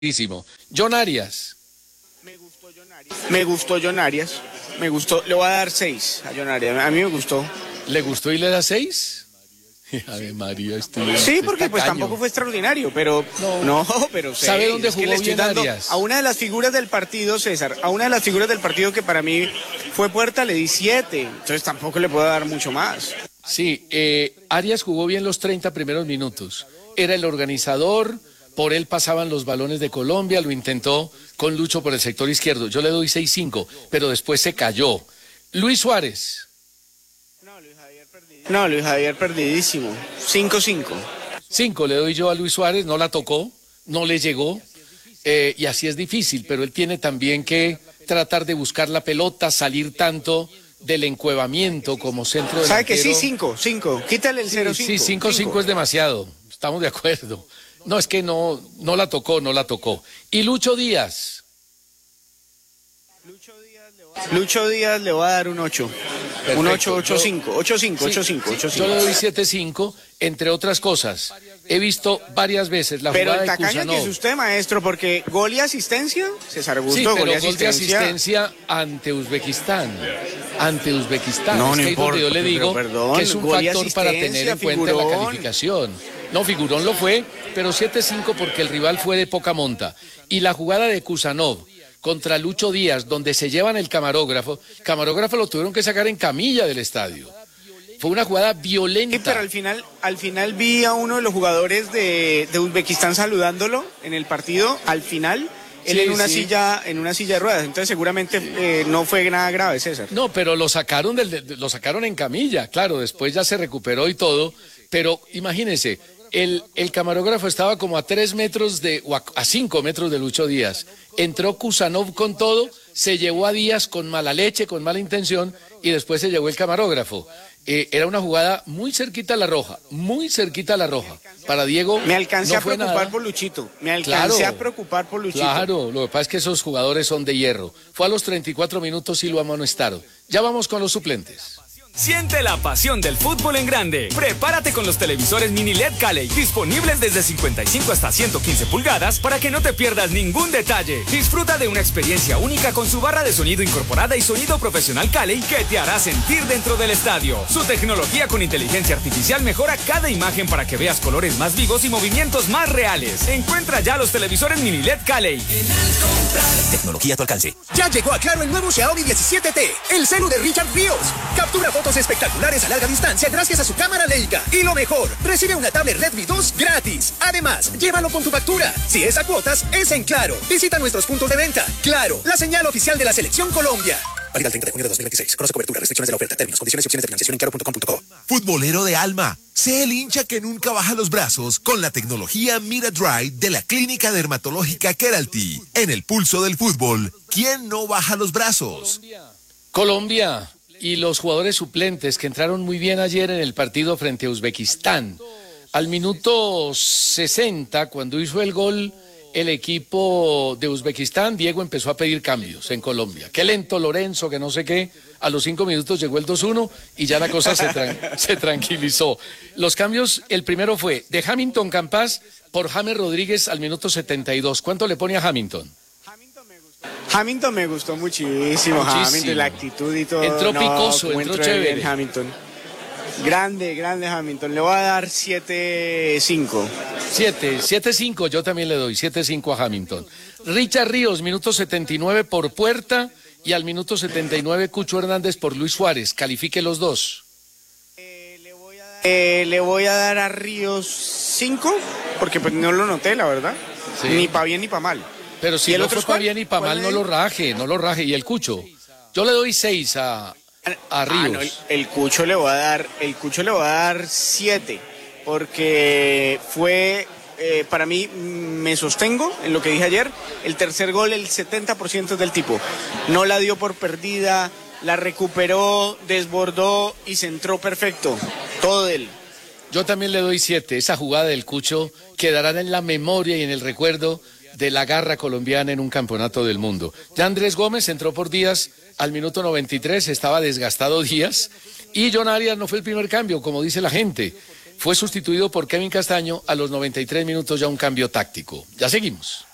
John Arias. Me gustó John Arias. Me gustó, le voy a dar 6 a John Arias. A mí me gustó. ¿Le gustó y le da 6? Ave María, sí, porque pues tampoco fue extraordinario, pero pero ¿sabe dónde jugó bien Arias? A una de las figuras del partido, César, a una de las figuras del partido que para mí fue Puerta, le di 7, entonces tampoco le puedo dar mucho más. Sí, Arias jugó bien los 30 primeros minutos, era el organizador, por él pasaban los balones de Colombia, lo intentó con Lucho por el sector izquierdo, yo le doy 6-5, pero después se cayó. Luis Suárez. No, Luis Javier perdidísimo. 5-5. 5 le doy yo a Luis Suárez, no la tocó, no le llegó, y así es difícil, pero él tiene también que tratar de buscar la pelota, salir tanto del encuevamiento como centro delantero. ¿Sabe que sí? 5, quítale el 0-5. Sí, 5 es demasiado, estamos de acuerdo. No, es que no la tocó. Y Lucho Díaz. Lucho Díaz le va a dar un 8. Perfecto. Un 8-5. Yo le doy 7-5, entre otras cosas. He visto varias veces la jugada de Kusanov. Pero el tacaño que es usted, maestro, porque gol y asistencia, César Augusto, sí, pero gol de asistencia ante Uzbekistán. No, no importa. Yo le digo que es un factor para tener en cuenta la calificación. No, figurón lo fue, pero 7-5 porque el rival fue de poca monta. Y la jugada de Kusanov contra Lucho Díaz, donde se llevan el camarógrafo lo tuvieron que sacar en camilla del estadio. Fue una jugada violenta. Sí, pero al final vi a uno de los jugadores de Uzbekistán saludándolo en el partido, al final, él en una silla de ruedas, entonces seguramente no fue nada grave, César. No, pero lo sacaron en camilla, claro, después ya se recuperó y todo, pero imagínense, el camarógrafo estaba como a 3 metros o a 5 metros de Lucho Díaz. Entró Kusanov con todo, se llevó a Díaz con mala leche, con mala intención, y después se llevó el camarógrafo. Era una jugada muy cerquita a la roja. Para Diego me alcancé a preocupar por Luchito. Claro, lo que pasa es que esos jugadores son de hierro. Fue a los 34 minutos y lo amonestaron. Ya vamos con los suplentes. Siente la pasión del fútbol en grande. Prepárate con los televisores mini LED Calley, disponibles desde 55 hasta 115 pulgadas para que no te pierdas ningún detalle. Disfruta de una experiencia única con su barra de sonido incorporada y sonido profesional Calley que te hará sentir dentro del estadio. Su tecnología con inteligencia artificial mejora cada imagen para que veas colores más vivos y movimientos más reales. Encuentra ya los televisores mini LED Calley. Tecnología a tu alcance. Ya llegó a Claro el nuevo Xiaomi 17T, el celu de Richard Ríos. Captura fotos espectaculares a larga distancia gracias a su cámara Leica. Y lo mejor, recibe una tablet Redmi 2 gratis. Además, llévalo con tu factura. Si es a cuotas, es en Claro. Visita nuestros puntos de venta. Claro, la señal oficial de la Selección Colombia. Válida el 30 de junio de 2026. Conoce cobertura, restricciones de la oferta, términos, condiciones y opciones de financiación en claro.com.co. Futbolero de alma, sé el hincha que nunca baja los brazos con la tecnología Miradry de la Clínica Dermatológica Keralty. En el pulso del fútbol, ¿quién no baja los brazos? Colombia y los jugadores suplentes que entraron muy bien ayer en el partido frente a Uzbekistán. Al minuto 60, cuando hizo el gol el equipo de Uzbekistán, Diego empezó a pedir cambios en Colombia. Qué lento Lorenzo, que no sé qué. A los 5 minutos llegó el 2-1 y ya la cosa se tranquilizó. Los cambios, el primero fue de Hamilton Campas por James Rodríguez al minuto 72. ¿Cuánto le pone a Hamilton? Hamilton me gustó muchísimo. Hamilton, la actitud y todo. Entró picoso, entró chévere. Bien, Hamilton. Grande Hamilton. Le voy a dar 7-5. 7-5, yo también le doy 7-5 a Hamilton. Richard Ríos, minuto 79 por Puerta y al minuto 79 Cucho Hernández por Luis Suárez. Califique los dos. Le voy a dar a Ríos 5 porque pues no lo noté, la verdad. Sí. Ni para bien ni para mal. Pero si el otro fue bien y para mal, no lo raje. Y el Cucho, yo le doy 6 a Ríos. No, el Cucho le voy a dar 7, porque fue, para mí, me sostengo en lo que dije ayer, el tercer gol, el 70% es del tipo. No la dio por perdida, la recuperó, desbordó y centró perfecto. Todo de él. Yo también le doy 7. Esa jugada del Cucho quedará en la memoria y en el recuerdo de la garra colombiana en un campeonato del mundo. Ya Andrés Gómez entró por Díaz al minuto 93, estaba desgastado Díaz, y John Arias no fue el primer cambio, como dice la gente. Fue sustituido por Kevin Castaño a los 93 minutos, ya un cambio táctico. Ya seguimos.